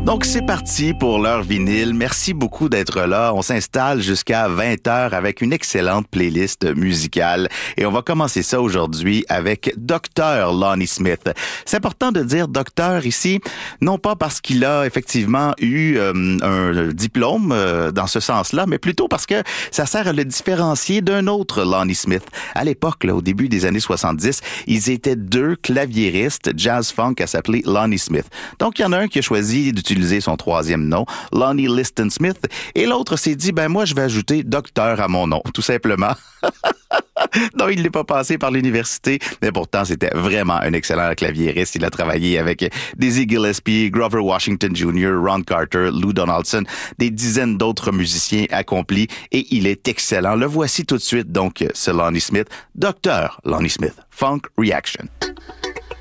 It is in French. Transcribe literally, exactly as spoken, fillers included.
Donc, c'est parti pour l'heure vinyle. Merci beaucoup d'être là. On s'installe jusqu'à vingt heures avec une excellente playlist musicale. Et on va commencer ça aujourd'hui avec docteur Lonnie Smith. C'est important de dire docteur ici, non pas parce qu'il a effectivement eu euh, un diplôme euh, dans ce sens-là, mais plutôt parce que ça sert à le différencier d'un autre Lonnie Smith. À l'époque, là, au début des années soixante-dix, ils étaient deux claviéristes jazz-funk à s'appeler Lonnie Smith. Donc, il y en a un qui a choisi d'utiliser utiliser son troisième nom, Lonnie Liston Smith, et l'autre s'est dit, ben moi, je vais ajouter docteur à mon nom, tout simplement. Non, il n'est pas passé par l'université, mais pourtant, c'était vraiment un excellent claviériste. Il a travaillé avec Dizzy Gillespie, Grover Washington Junior, Ron Carter, Lou Donaldson, des dizaines d'autres musiciens accomplis, et il est excellent. Le voici tout de suite, donc, ce Lonnie Smith, docteur Lonnie Smith, Funk Reaction.